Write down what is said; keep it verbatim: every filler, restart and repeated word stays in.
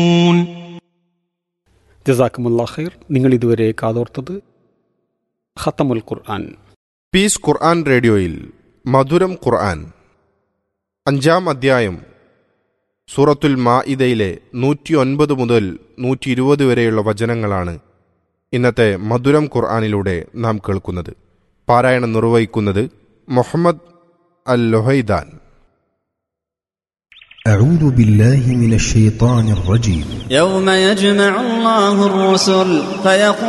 ജസാക്കുമുല്ലാഹ് ഖൈർ. നിങ്ങൾ ഇതുവരെ കാതോർത്തത് ഖത്തമുൽ ഖുർആൻ. പീസ് ഖുർആൻ റേഡിയോയിൽ മധുരം ഖുർആൻ അഞ്ചാം അധ്യായം സൂറത്തുൽ മാഇദയിലെ നൂറ്റി ഒൻപത് മുതൽ നൂറ്റി ഇരുപത് വരെയുള്ള വചനങ്ങളാണ് ഇന്നത്തെ മധുരം ഖുർആനിലൂടെ നാം കേൾക്കുന്നത്. പാരായണം നിർവഹിക്കുന്നത് മുഹമ്മദ് അൽ ലൊഹൈദാൻ. أعوذ بالله من الشيطان الرجيم. يوم يجمع الله الرسل فيقول